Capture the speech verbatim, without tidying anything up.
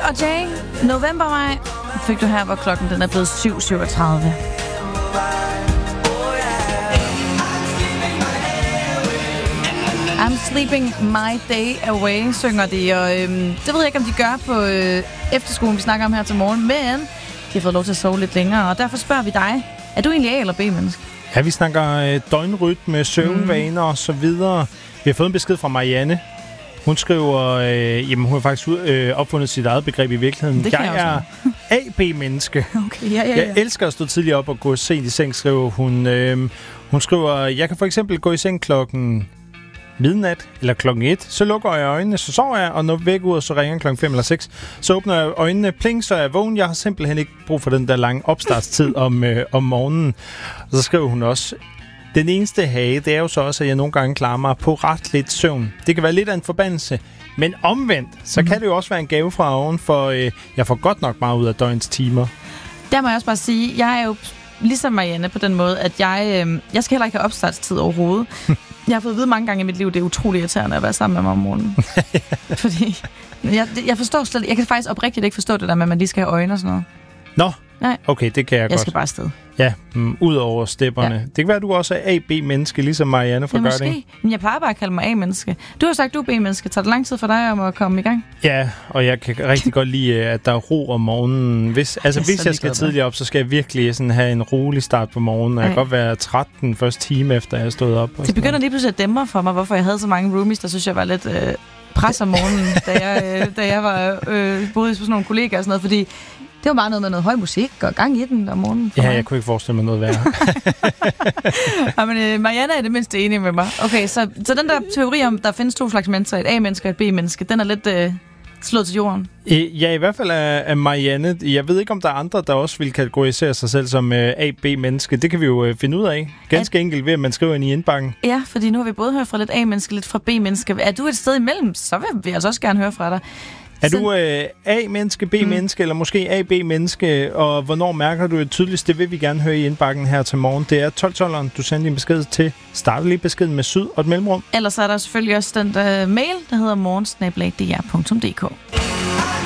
og Jay, Novembermaj, fik du her, hvor klokken den er blevet syv syvogtredive. I'm sleeping my day away, synger de, og øhm, det ved jeg ikke, om de gør på øh, efterskolen, vi snakker om her til morgen, men de har fået lov til at sove lidt længere, og derfor spørger vi dig, er du egentlig A- eller B-menneske? Ja, vi snakker øh, døgnrytme, søvnvaner mm. og så videre. Vi har fået en besked fra Marianne. Hun skriver, øh, jamen hun har faktisk øh, opfundet sit eget begreb i virkeligheden. Det jeg jeg er A B-menneske. Okay, ja, ja, ja. Jeg elsker at stå tidligere op og gå sent i seng, skriver hun. Øh, hun skriver, jeg kan for eksempel gå i seng klokken midnat eller klokken et. Så lukker jeg øjnene, så sover jeg, og når væk ud, så ringer klokken fem eller seks. Så åbner jeg øjnene, pling, så er jeg vågen. Jeg har simpelthen ikke brug for den der lange opstartstid om, øh, om morgenen. Og så skriver hun også, den eneste hage, det er jo så også, at jeg nogle gange klarer mig på ret lidt søvn. Det kan være lidt af en forbandelse, men omvendt, så mm. kan det jo også være en gave fra oven, for øh, jeg får godt nok meget ud af døgnets timer. Der må jeg også bare sige, jeg er jo ligesom Marianne på den måde, at jeg, øh, jeg skal heller ikke have opstartstid overhovedet. Jeg har fået at vide mange gange i mit liv, det er utroligt irriterende at være sammen med mig om morgenen. Fordi jeg, jeg forstår slet, jeg kan faktisk oprigtigt ikke forstå det der med, at man lige skal have øjne og sådan noget. Nå, nej. Okay, det kan jeg, jeg godt. Jeg skal bare afsted. Ja, mm, ud over stepperne. Ja. Det kan være, at du også er A B-menneske, ligesom Marianne fra ja, Gørding. Måske, men jeg plejer bare at kalde mig A-menneske. Du har sagt, du er B-menneske. Tager det lang tid for dig om at komme i gang? Ja, og jeg kan rigtig godt lide, at der er ro om morgenen. Hvis, altså, hvis jeg skal tidligere op, så skal jeg virkelig sådan have en rolig start på morgenen. Jeg kan godt være træt den første time, efter jeg er stået op. Det begynder lige pludselig at dæmre for mig, hvorfor jeg havde så mange roomies, der synes jeg var lidt øh, pres om morgenen, da jeg, øh, da jeg var øh, boede hos sådan nogle kollegaer og sådan noget, fordi det var bare noget med noget høj musik og gang i den om morgenen. Ja, mig. Jeg kunne ikke forestille mig noget værre. ja, men øh, Marianne er det mindste enig med mig. Okay, så, så den der teori om, der findes to slags mennesker, et A-menneske og et B-menneske, den er lidt øh, slået til jorden. Ja, i hvert fald er, er Marianne. Jeg ved ikke, om der er andre, der også vil kategorisere sig selv som øh, A-B-menneske. Det kan vi jo øh, finde ud af. Ganske at... enkelt ved, at man skriver ind i indbakken. Ja, fordi nu har vi både hørt fra lidt A-menneske, lidt fra B-menneske. Er du et sted imellem, så vil vi altså også gerne høre fra dig. Er du øh, A-menneske, B-menneske, mm. eller måske A-B-menneske, og hvornår mærker du det tydeligst? Det vil vi gerne høre i indbakken her til morgen. Det er tolv tolveren, du sender din besked til. Start lige beskeden med syd og et mellemrum. Ellers er der selvfølgelig også den der mail, der hedder morgen snabel-a d r punktum d k.